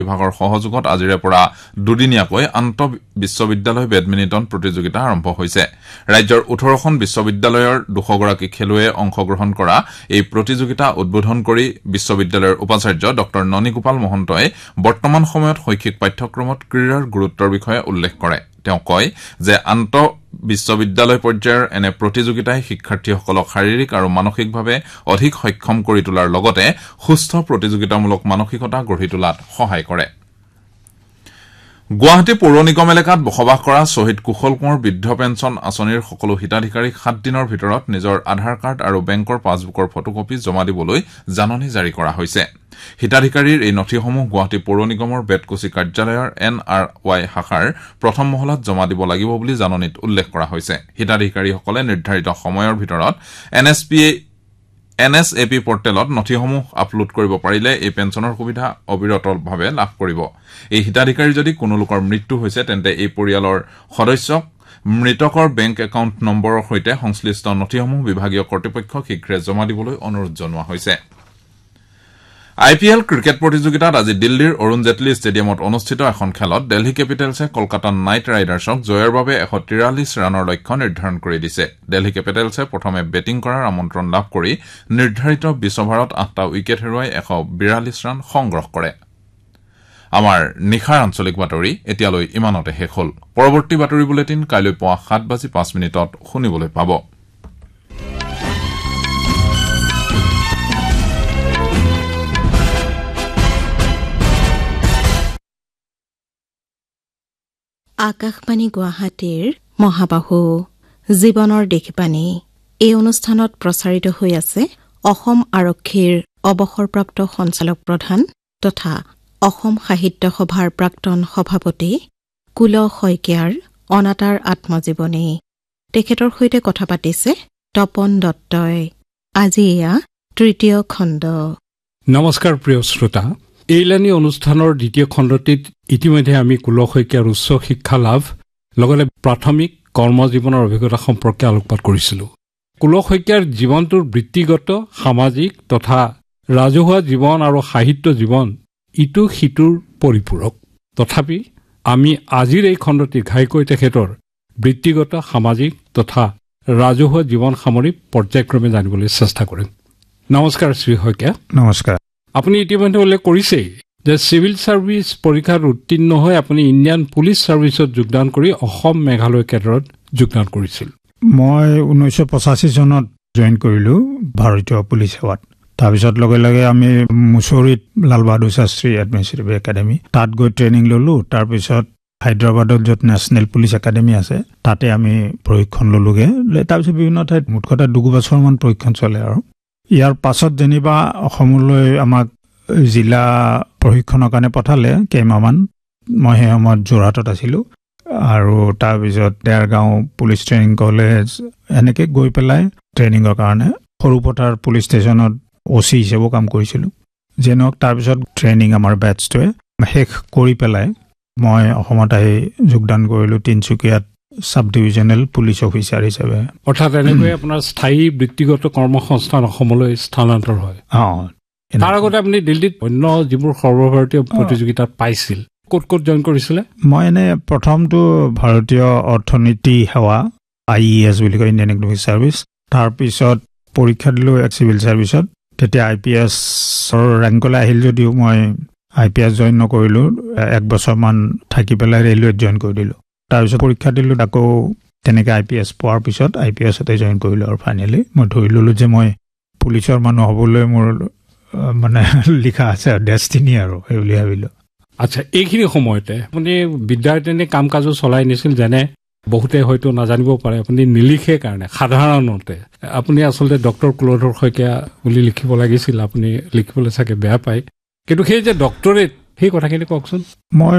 বিভাগৰ সহযোগত আজিৰে পৰা দুদিনীয়াকৈ আন্তঃ বিশ্ববিদ্যালয় বেডমিণ্টন প্ৰতিযোগিতা আৰম্ভ হৈছে। ৰাজ্যৰ 18খন বিশ্ববিদ্যালয়ৰ 200 গৰাকী খেলুৱৈয়ে অংশগ্ৰহণ কৰা এই প্ৰতিযোগিতা উদ্বোধন কৰি বিশ্ববিদ্যালয়ৰ উপাচাৰ্য ড ননীগোপাল মহন্তই বৰ্তমান সময়ত শৈক্ষিক পাঠ্যক্ৰমত ক্ৰীড়াৰ গুৰুত্বৰ বিষয়ে উল্লেখ কৰে। তেওঁ কয় যে আন্তঃ বিশ্ববিদ্যালয় পৰ্যায়ৰ এনে প্ৰতিযোগিতাই শিক্ষাৰ্থীসকলক শাৰীৰিক আৰু মানসিকভাৱে অধিক সক্ষম কৰি তোলাৰ লগতে সুস্থ প্ৰতিযোগিতামূলক মানসিকতা গঢ়ি তোলাত সহায় কৰে। গুৱাহাটী পৌৰ নিগম এলেকাত বসবাস কৰা শ্বহীদ কুশল কোঁৱৰ বৃদ্ধ পেঞ্চন আঁচনিৰ সকলো হিতাধিকাৰীক 7 দিনৰ ভিতৰত নিজৰ আধাৰ কাৰ্ড আৰু বেংকৰ পাছবুকৰ ফটোকপি জমা দিবলৈ জাননী জাৰি কৰা হৈছে। হিতাধিকাৰীৰ এই নথিসমূহ গুৱাহাটী পৌৰ নিগমৰ বেতকুচি কাৰ্যালয়ৰ NRY শাখাৰ প্ৰথম মহলাত জমা দিব লাগিব বুলি জাননীত উল্লেখ কৰা হৈছে। হিতাধিকাৰীসকলে নিৰ্ধাৰিত সময়ৰ ভিতৰত NSAP পৰ্টেলত নথিসমূহ আপলোড কৰিব পাৰিলে এই পেঞ্চনৰ সুবিধা অবিৰতভাৱে লাভ কৰিব। এই হিতাধিকাৰী যদি কোনো লোকৰ মৃত্যু হৈছে তেন্তে এই পৰিয়ালৰ সদস্যক মৃতকৰ বেংক একাউণ্ট নম্বৰৰ সৈতে সংশ্লিষ্ট নথিসমূহ বিভাগীয় কৰ্তৃপক্ষক শীঘ্ৰে জমা দিবলৈ অনুৰোধ জনোৱা হৈছে। IPL ক্ৰিকেট প্ৰতিযোগিতাত আজি দিল্লীৰ অৰুণ জেটলী ষ্টেডিয়ামত অনুষ্ঠিত এখন খেলত দিল্লী কেপিটেলছে কলকাতা নাইট ৰাইডাৰ্ছক জয়ৰ বাবে 143 ৰানৰ লক্ষ্য নিৰ্ধাৰণ কৰি দিছে। দিল্লী কেপিটেলছে প্ৰথমে বেটিং কৰাৰ আমন্ত্ৰণ লাভ কৰি নিৰ্ধাৰিত 20 অভাৰত 8টা উইকেট হেৰুৱাই 142 ৰান সংগ্ৰহ কৰে। আমাৰ নিশাৰ আঞ্চলিক বাতৰি এতিয়ালৈ ইমানতে শেষ হ'ল। পৰৱৰ্তী বাতৰি বুলেটিন কাইলৈ পুৱা 7:05 শুনিবলৈ পাব। আকাশবাণী গুৱাহাটীৰ মহাবাহু জীৱনৰ দেশবাণী এই অনুষ্ঠানত প্ৰচাৰিত হৈ আছে অসম আৰক্ষীৰ অৱসৰপ্ৰাপ্ত সঞ্চালক প্ৰধান তথা অসম সাহিত্য সভাৰ প্ৰাক্তন সভাপতি কুল শইকীয়াৰ অনাতাঁৰ আত্মজীৱনী। তেখেতৰ সৈতে কথা পাতিছে তপন দত্তই। আজি এয়া 3য় খণ্ড। নমস্কাৰ প্ৰিয় শ্ৰোতা, এইলানি অনুষ্ঠানৰ 2য় খণ্ডটিত ইতিমধ্যে আমি কুল শইকীয়াৰ উচ্চ শিক্ষা লাভ লগতে প্ৰাথমিক কৰ্মজীৱনৰ অভিজ্ঞতা সম্পৰ্কে আলোকপাত কৰিছিলো। কুল শইকীয়াৰ জীৱনটোৰ বৃত্তিগত, সামাজিক তথা ৰাজহুৱা জীৱন আৰু সাহিত্য জীৱন ইটো সিটোৰ পৰিপূৰক। তথাপি আমি আজিৰ এই খণ্ডটি ঘাইকৈ তেখেতৰ বৃত্তিগত, সামাজিক তথা ৰাজহুৱা জীৱন সামৰি পৰ্যায়ক্ৰমে জানিবলৈ চেষ্টা কৰিম। নমস্কাৰ শ্ৰী শইকীয়া। নমস্কাৰ। আপুনি ইতিমধ্যে উল্লেখ কৰিছেই যে চিভিল ছাৰ্ভিচ পৰীক্ষাত উত্তীৰ্ণ হৈ আপুনি ইণ্ডিয়ান পুলিচ ছাৰ্ভিচত যোগদান কৰি অসম মেঘালয় কেডাৰত যোগদান কৰিছিল। মই 1985 চনত জইন কৰিলো ভাৰতীয় পুলিচ সেৱাত। তাৰপিছত লগে লগে আমি মুছৰিত লাল বাহাদুৰ শাস্ত্ৰী এডমিনিষ্ট্ৰেটিভ একাডেমি তাত গৈ ট্ৰেইনিং ললো। তাৰপিছত হায়দৰাবাদত য'ত নেশ্যনেল পুলিচ একাডেমি আছে তাতে আমি প্ৰশিক্ষণ ললোগে। তাৰপিছত বিভিন্ন ঠাইত মুঠ কথা 2 বছৰমান প্ৰশিক্ষণ চলে আৰু ইয়াৰ পাছত যেনিবা অসমলৈ আমাক জিলা প্ৰশিক্ষণৰ কাৰণে পঠালে কেইমাহমান। মই সেই সময়ত যোৰহাটত আছিলোঁ আৰু তাৰপিছত দেৰগাঁও পুলিচ ট্ৰেইনিং কলেজ এনেকৈ গৈ পেলাই ট্ৰেইনিঙৰ কাৰণে সৰুপথাৰ পুলিচ ষ্টেচনত OC হিচাপেও কাম কৰিছিলোঁ। যেনক তাৰপিছত ট্ৰেইনিং আমাৰ বেটছটোৱে শেষ কৰি পেলাই মই অসমত আহি যোগদান কৰিলোঁ তিনিচুকীয়াত সাব ডিভিজনেল পুলিচ অফিচাৰ হিচাপে। অৰ্থাৎ এনেকৈ আপোনাৰ স্থায়ী বৃত্তিগত কৰ্মসংস্থান অসমলৈ স্থানান্তৰ হয়। তাৰ আগতে আপুনি দিল্লীত অন্য যিবোৰ সৰ্বভাৰতীয় প্ৰতিযোগিতাত পাইছিল, ক'ত ক'ত জইন কৰিছিলে? মই এনে প্ৰথমটো ভাৰতীয় অৰ্থনীতি সেৱা IES বুলি কয়, ইণ্ডিয়ান ইকনমিক ছাৰ্ভিচ। তাৰপিছত পৰীক্ষা দিলোঁ চিভিল ছাৰ্ভিচত। তেতিয়া IPSৰ ৰেংকলৈ আহিল যদিও মই IPS জইন নকৰিলোঁ। 1 বছৰমান থাকি পেলাই ৰেলৱেত জইন কৰি দিলোঁ। তাৰপিছত পৰীক্ষা দিলোঁ, আকৌ তেনেকৈ IPS পোৱাৰ পিছত IPSতে জইন কৰিলোঁ। আৰু ফাইনেলি মই ধৰি ল'লোঁ যে মই পুলিচৰ মানুহ হ'বলৈ মোৰ মানে লিখা আছে ডেষ্টিনি আৰু সেই বুলি ভাবিলোঁ। আচ্ছা, এইখিনি সময়তে আপুনি বিদ্যাৰ্থী কাম কাজো চলাই নিছিল, যেনে বহুতে হয়তো নাজানিব পাৰে আপুনি নিলিখে কাৰণে সাধাৰণতে আপুনি আচলতে ডক্টৰ কুলধৰ শইকীয়া বুলি লিখিব লাগিছিল। আপুনি লিখিবলৈ চাগে বেয়া পায়, কিন্তু সেই যে ডক্টৰেট, সেই কথাখিনি কওকচোন। মই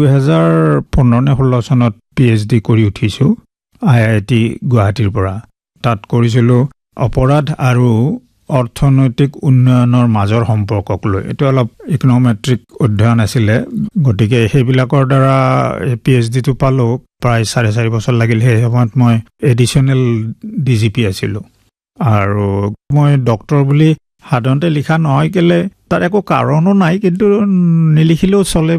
2015-16 চনত PhD কৰি উঠিছোঁ IIT গুৱাহাটীৰ পৰা। তাত কৰিছিলোঁ অপৰাধ আৰু অৰ্থনৈতিক উন্নয়নৰ মাজৰ সম্পৰ্কক লৈ। এইটো অলপ ইকনমেট্ৰিক অধ্যয়ন আছিলে, গতিকে সেইবিলাকৰ দ্বাৰা PhDটো পালোঁ। প্ৰায় 4.5 বছৰ লাগিল। সেই সময়ত মই এডিশ্যনেল DGP আছিলোঁ। আৰু মই ডক্টৰ বুলি সাধাৰণতে লিখা নহয় কেলে তাৰ একো কাৰণো নাই, কিন্তু নিলিখিলেও চলে